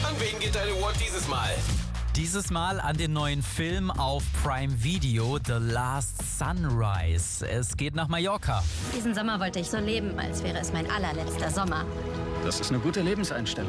An wen geht deine Wort dieses Mal? Dieses Mal an den neuen Film auf Prime Video, The Last Sunrise. Es geht nach Mallorca. Diesen Sommer wollte ich so leben, als wäre es mein allerletzter Sommer. Das ist eine gute Lebenseinstellung.